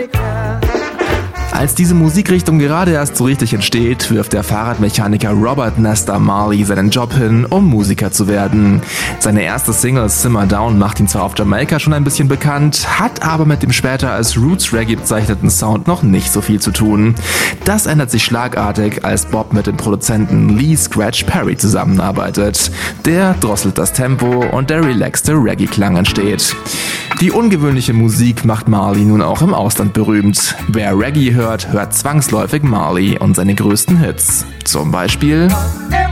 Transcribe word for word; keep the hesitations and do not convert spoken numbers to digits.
Als diese Musikrichtung gerade erst so richtig entsteht, wirft der Fahrradmechaniker Robert Nesta Marley seinen Job hin, um Musiker zu werden. Seine erste Single Simmer Down macht ihn zwar auf Jamaika schon ein bisschen bekannt, hat aber mit dem später als Roots Reggae bezeichneten Sound noch nicht so viel zu tun. Das ändert sich schlagartig, als Bob mit dem Produzenten Lee Scratch Perry zusammenarbeitet. Der drosselt das Tempo und der relaxte Reggae-Klang entsteht. Die ungewöhnliche Musik macht Marley nun auch im Ausland berühmt. Wer Reggae hört, hört zwangsläufig Marley und seine größten Hits. Zum Beispiel